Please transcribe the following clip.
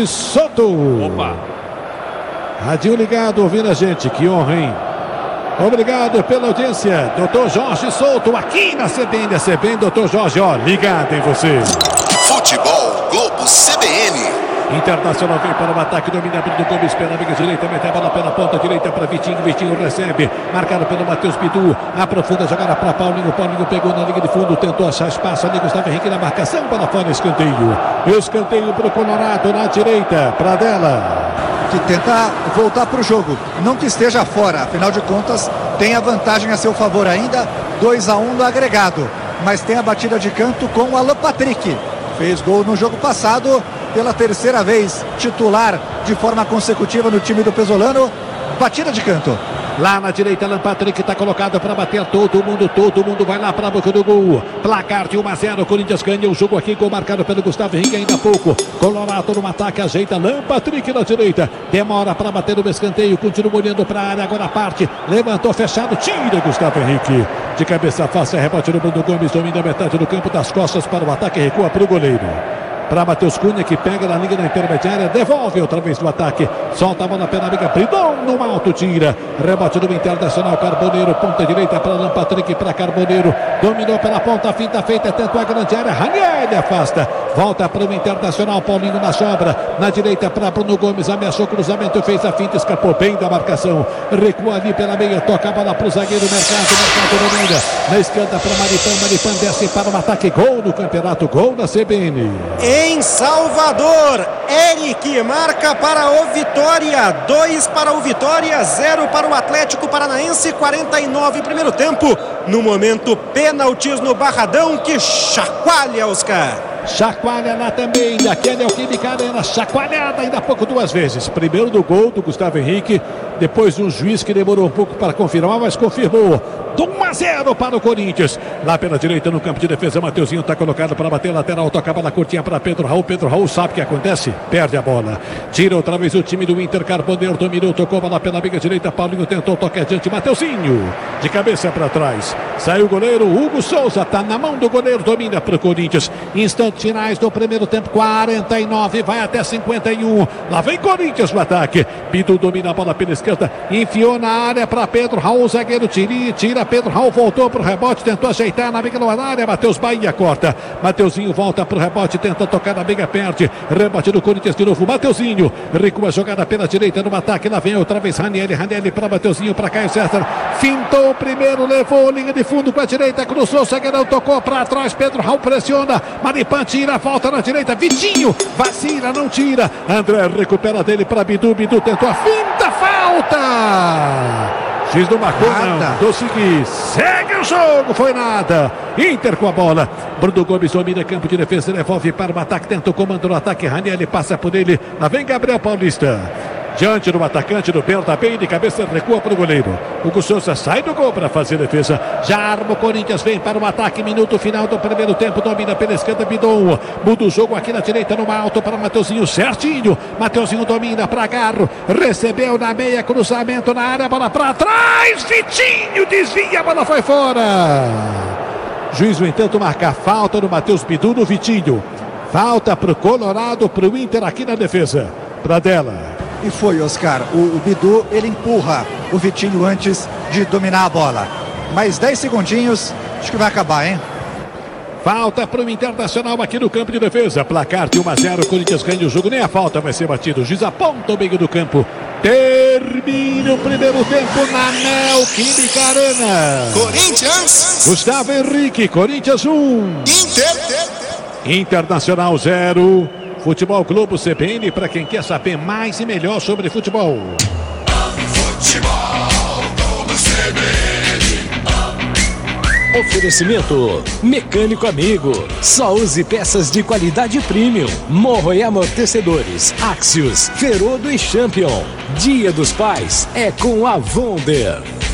Jorge Souto. Opa! Radinho ligado, ouvindo a gente, que honra, hein? Obrigado pela audiência, Dr. Jorge Souto, aqui na CBN. A CBN, Dr. Jorge, ó, ligado em você. Futebol Globo CBN. Internacional vem para o ataque, domina Bruno Gomes pela amiga direita, mete a bola pela ponta direita para Vitinho, Vitinho recebe, marcado pelo Matheus Bidu, aprofunda a jogada para Paulinho, Paulinho pegou na linha de fundo, tentou achar espaço ali, Gustavo Henrique na marcação, bola fora, escanteio para o Colorado na direita, para dela. Que tenta voltar para o jogo, não que esteja fora, afinal de contas tem a vantagem a seu favor ainda, 2-1 no agregado, mas tem a batida de canto com o Alan Patrick, fez gol no jogo passado, pela terceira vez titular de forma consecutiva no time do Pesolano, batida de canto. Lá na direita, Alan Patrick está colocado para bater todo mundo vai lá para a boca do gol. Placar de 1-0, Corinthians ganha o jogo aqui, gol marcado pelo Gustavo Henrique ainda há pouco. Colorado no ataque, ajeita Alan Patrick na direita, demora para bater no escanteio, continua olhando para a área, agora parte, levantou, fechado, tira Gustavo Henrique. De cabeça fácil, rebote no Bruno Gomes, domina a metade do campo, das costas para o ataque, recua para o goleiro. Para Matheus Cunha, que pega na linha da intermediária, devolve outra vez no ataque, solta a bola pela amiga, Bridon no alto, tira, rebote do Internacional, Carboneiro, ponta direita para Alan Patrick, para Carboneiro, dominou pela ponta, finta feita, tentou a grande área, Ranieri afasta, volta para o Internacional, Paulinho na sobra, na direita para Bruno Gomes, ameaçou cruzamento, fez a finta, escapou bem da marcação, recua ali pela meia, toca a bola para o zagueiro, Mercado domina, na esquerda para Maripã desce para o ataque, gol no campeonato, gol na CBN. Em Salvador, Eric marca para o Vitória, 2 para o Vitória, 0 para o Atlético Paranaense, 49 primeiro tempo. No momento, pênaltis no Barradão que chacoalha, Oscar. Chacoalha lá também, daquele Neoquímica Arena, chacoalhada ainda há pouco 2 vezes. Primeiro do gol do Gustavo Henrique, depois um juiz que demorou um pouco para confirmar, mas confirmou. 1-0 para o Corinthians. Lá pela direita no campo de defesa, Mateuzinho está colocado para bater lateral, toca a bola curtinha para Pedro Raul sabe o que acontece, perde a bola. Tira outra vez o time do Inter, Carboneiro dominou, tocou a bola pela amiga direita, Paulinho tentou, toque adiante, Mateuzinho, de cabeça para trás. Saiu o goleiro, Hugo Souza, está na mão do goleiro, domina para o Corinthians. Instantes finais do primeiro tempo, 49, vai até 51. Lá vem Corinthians no ataque. Bidu domina a bola pela esquerda, enfiou na área para Pedro Raul, zagueiro tira Pedro Raul, voltou para o rebote, tentou ajeitar na amiga na área, Matheus Bahia corta. Mateuzinho volta para o rebote, tenta tocar na amiga, perde. Rebote do Corinthians de novo, Mateuzinho recua a jogada pela direita no ataque, lá vem outra vez Ranieri para Mateuzinho, para Caio César, fintou o primeiro, levou linha de fundo com a direita, cruzou, zagueirão tocou para trás, Pedro Raul pressiona, Maripã tira, volta na direita, Vitinho vacila, não tira, André recupera dele para Bidu tentou a finta, falta. X não marcou, não. Do seguir. Segue o jogo. Foi nada. Inter com a bola. Bruno Gomes domina campo de defesa. Devolve para o ataque. Tenta o comando no ataque. Ranieri passa por ele. Lá vem Gabriel Paulista. Diante do atacante do Berta, bem de cabeça, recua para o goleiro. Hugo Souza sai do gol para fazer defesa. Já arma o Corinthians, vem para o ataque. Minuto final do primeiro tempo. Domina pela esquerda, Bidon. Muda o jogo aqui na direita, no alto para Mateuzinho, certinho. Mateuzinho domina para Garro. Recebeu na meia, cruzamento na área, bola para trás. Vitinho desvia, a bola foi fora. Juiz, no entanto, marca a falta do Matheus Bidu no Vitinho. Falta para o Colorado, para o Inter aqui na defesa. Para dela. E foi, Oscar, o Bidu, ele empurra o Vitinho antes de dominar a bola. Mais 10 segundinhos, acho que vai acabar, hein? Falta para o Internacional aqui no campo de defesa. Placar de 1-0, Corinthians ganha o jogo, nem a falta vai ser batida. O juiz aponta o meio do campo. Termina o primeiro tempo na Neoquímica Arena. Corinthians. Gustavo Henrique, Corinthians 1. Internacional 0. Futebol Globo CBN, para quem quer saber mais e melhor sobre futebol. Futebol Globo CBN. Oferecimento Mecânico Amigo. Só use peças de qualidade premium. Morro e amortecedores. Axios, Ferodo e Champion. Dia dos Pais é com a Wonder.